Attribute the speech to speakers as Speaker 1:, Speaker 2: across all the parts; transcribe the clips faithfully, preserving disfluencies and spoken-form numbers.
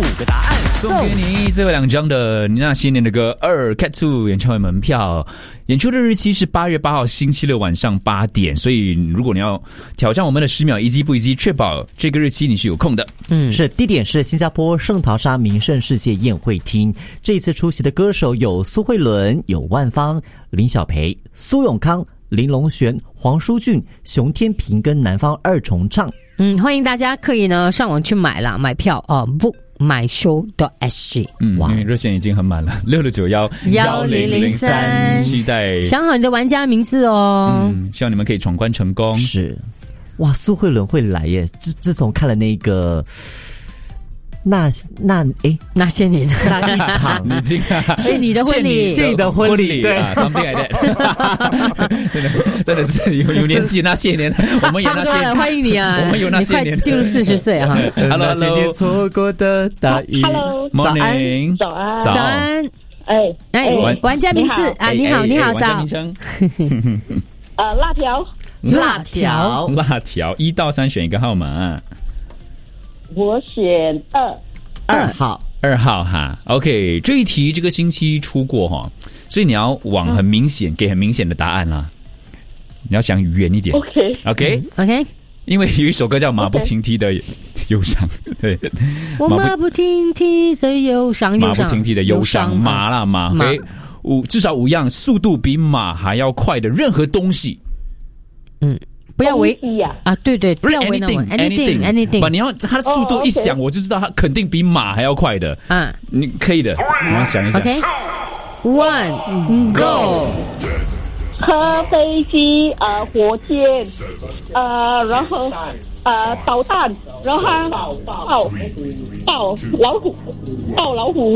Speaker 1: 五个答案
Speaker 2: 送给你最后两张的那些年的歌二 Cat Two 演唱会门票。演出的日期是八月八号星期六晚上八点，所以如果你要挑战我们的十秒一击不一击，确保这个日期你是有空的。
Speaker 1: 嗯，是地点是新加坡圣淘沙名胜世界宴会厅。这一次出席的歌手有苏慧伦、有万芳、林小培、苏永康、林隆璇、黄舒骏、熊天平跟南方二重唱。
Speaker 3: 嗯，欢迎大家可以呢上网去买啦，买票哦 ，book my show dot s g。
Speaker 2: 嗯，因为热线已经很满了，六六九幺幺零零三，期待
Speaker 3: 想好你的玩家名字哦。
Speaker 2: 嗯，希望你们可以闯关成功。
Speaker 1: 是，哇，苏慧伦会来耶！自自从看了那个。那那诶，
Speaker 3: 那些年
Speaker 1: 那一场
Speaker 2: 已经
Speaker 3: 是你的婚礼，
Speaker 1: 是你的婚礼，对
Speaker 2: 啊 ，something like that 真的真的是有有年纪，那些年我们有那些年，
Speaker 3: 欢迎你啊！
Speaker 2: 我们有那些年，
Speaker 3: 你快进入四十岁哈。
Speaker 2: Hello
Speaker 1: Hello， 那些年错过的大雨。
Speaker 4: Hello，
Speaker 2: Morning，
Speaker 4: 早安，
Speaker 3: 早安，
Speaker 4: 哎
Speaker 3: 哎，玩家名字啊，你好，你好，早。
Speaker 2: 名称，
Speaker 4: 呃，辣条，
Speaker 3: 辣条，
Speaker 2: 辣条，一到三选一个号码。
Speaker 4: 我选二
Speaker 1: 二号，
Speaker 2: 二号哈。OK， 这一题这个星期出过哈，所以你要往很明显、嗯、给很明显的答案啦。你要想远一点。
Speaker 4: OK
Speaker 2: OK
Speaker 3: OK，
Speaker 2: 因为有一首歌叫《马不停蹄的忧伤》，对，
Speaker 3: 我马不停蹄的忧伤，
Speaker 2: 马不停蹄的忧伤，马啦马。OK， 五至少五样速度比马还要快的任何东西。
Speaker 3: 嗯。不要为啊，对对，不要为难我 ，anything anything。
Speaker 2: 你要它的速度一响，我就知道它肯定比马还要快的。啊，你可以的，你要想一想。
Speaker 3: OK，One Go。
Speaker 4: 车、飞机、呃，火箭，呃，然后呃，导弹，然后豹豹老虎，豹老虎。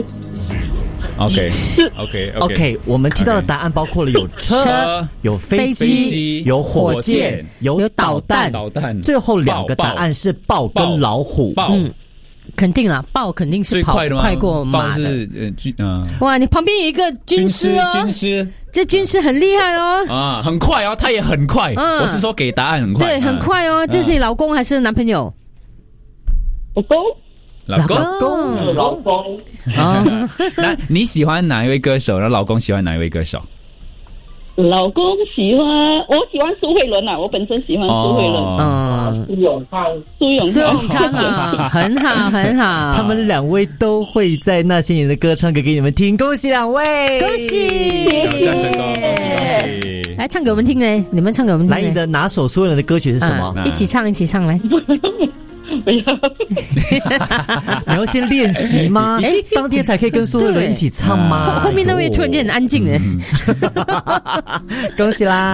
Speaker 2: OK OK
Speaker 1: OK， 我们听到的答案包括了有车、有飞机、有火箭、有导弹。
Speaker 2: 导弹。
Speaker 1: 最后两个答案是豹跟老虎。
Speaker 2: 豹，
Speaker 3: 嗯，肯定啦，豹肯定是跑快过马的。
Speaker 2: 豹是呃军啊。
Speaker 3: 哇，你旁边有一个军师哦，
Speaker 2: 军师，
Speaker 3: 这军师很厉害哦。
Speaker 2: 啊，很快哦，他也很快。嗯，我是说给答案很快。
Speaker 3: 对，很快哦。这是你老公还是男朋友？
Speaker 4: 老公。
Speaker 2: 老公，
Speaker 4: 老公
Speaker 2: 啊，那你喜欢哪一位歌手？然后老公喜欢哪一位歌手？
Speaker 4: 老公喜欢，我喜欢苏慧伦啊，我本身喜欢苏慧伦。嗯，苏永康，苏永
Speaker 3: 苏永康啊，很好很好。
Speaker 1: 他们两位都会在那些年的歌唱歌给你们听，恭喜两位，
Speaker 3: 恭喜，
Speaker 2: 挑战成功，恭喜！
Speaker 3: 来唱给我们听呢，你们唱给我们听。
Speaker 1: 来，你的拿手苏慧伦的歌曲是什么？
Speaker 3: 一起唱，一起唱来。
Speaker 4: 不要，
Speaker 1: 你要先练习吗？哎，当天才可以跟苏慧伦一起唱吗？
Speaker 3: 后面那位突然间很安静哎，
Speaker 1: 恭喜啦！